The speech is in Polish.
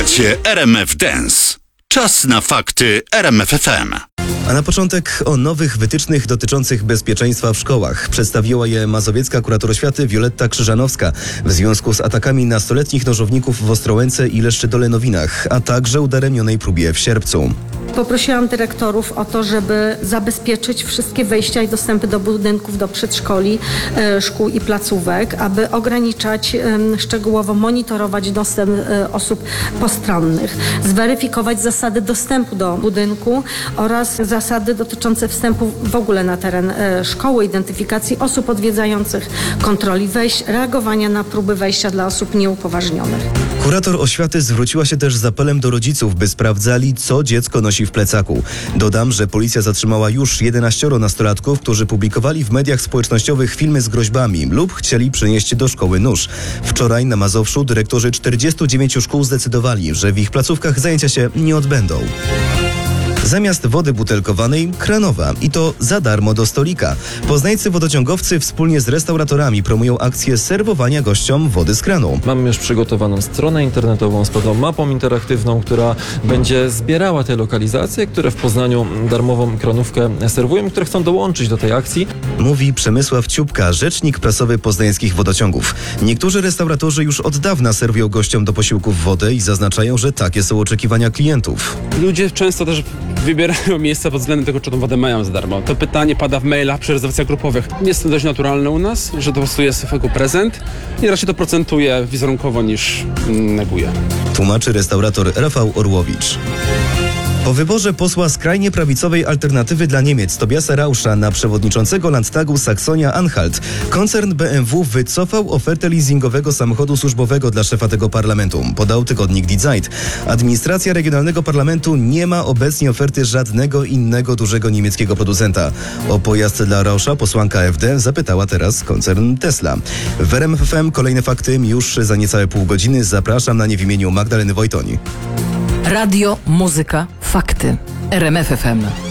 Słuchacie RMF Dance. Czas na fakty RMF FM. A na początek o nowych wytycznych dotyczących bezpieczeństwa w szkołach. Przedstawiła je mazowiecka kurator oświaty Wioletta Krzyżanowska w związku z atakami nastoletnich nożowników w Ostrołęce i Leszczydolenowinach, a także udaremnionej próbie w sierpcu. Poprosiłam dyrektorów o to, żeby zabezpieczyć wszystkie wejścia i dostępy do budynków, do przedszkoli, szkół i placówek, aby ograniczać, szczegółowo monitorować dostęp osób postronnych, zweryfikować zasady dostępu do budynku oraz zasady dotyczące wstępu w ogóle na teren szkoły, identyfikacji osób odwiedzających, kontroli wejść, reagowania na próby wejścia dla osób nieupoważnionych. Kurator oświaty zwróciła się też z apelem do rodziców, by sprawdzali, co dziecko nosi w plecaku. Dodam, że policja zatrzymała już 11 nastolatków, którzy publikowali w mediach społecznościowych filmy z groźbami lub chcieli przynieść do szkoły nóż. Wczoraj na Mazowszu dyrektorzy 49 szkół zdecydowali, że w ich placówkach zajęcia się nie odbędą. Zamiast wody butelkowanej, kranowa. I to za darmo do stolika. Poznańscy wodociągowcy wspólnie z restauratorami promują akcję serwowania gościom wody z kranu. Mamy już przygotowaną stronę internetową z pewną mapą interaktywną, która będzie zbierała te lokalizacje, które w Poznaniu darmową kranówkę serwują, które chcą dołączyć do tej akcji. Mówi Przemysław Ciupka, rzecznik prasowy poznańskich wodociągów. Niektórzy restauratorzy już od dawna serwują gościom do posiłków wodę i zaznaczają, że takie są oczekiwania klientów. Ludzie często też wybierają miejsca pod względem tego, czy tą wodę mają za darmo. To pytanie pada w mailach przy rezerwacjach grupowych. Jest to dość naturalne u nas, że to po prostu jest jako prezent i raczej to procentuje wizerunkowo niż neguje. Tłumaczy restaurator Rafał Orłowicz. Po wyborze posła skrajnie prawicowej Alternatywy dla Niemiec Tobiasa Rauscha na przewodniczącego Landtagu Saksonia-Anhalt koncern BMW wycofał ofertę leasingowego samochodu służbowego dla szefa tego parlamentu, podał tygodnik Die Zeit. Administracja Regionalnego Parlamentu nie ma obecnie oferty żadnego innego dużego niemieckiego producenta. O pojazd dla Rauscha posłanka AfD zapytała teraz koncern Tesla. W RMF FM kolejne fakty już za niecałe pół godziny. Zapraszam na nie w imieniu Magdaleny Wojtoń. Radio, muzyka, fakty. RMF FM.